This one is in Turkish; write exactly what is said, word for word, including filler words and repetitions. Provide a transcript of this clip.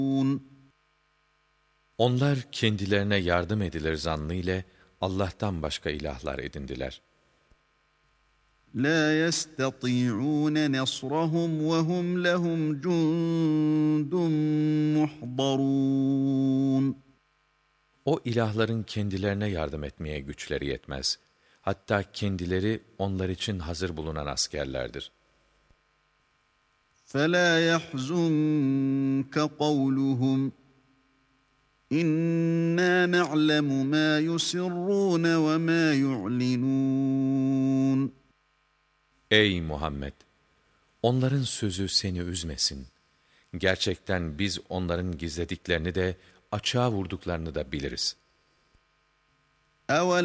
Onlar kendilerine yardım edilir zannıyla Allah'tan başka ilahlar edindiler. لَا يَسْتَطِيعُونَ نَصْرَهُمْ وَهُمْ لَهُمْ جُندٌ مُّحْضَرُونَ O ilahların kendilerine yardım etmeye güçleri yetmez. Hatta kendileri onlar için hazır bulunan askerlerdir. فَلَا يَحْزُنكَ قَوْلُهُمْ İnna na'lemu ma yusirrun ve ma yu'linun. Ey Muhammed! Onların sözü seni üzmesin. Gerçekten biz onların gizlediklerini de açığa vurduklarını da biliriz.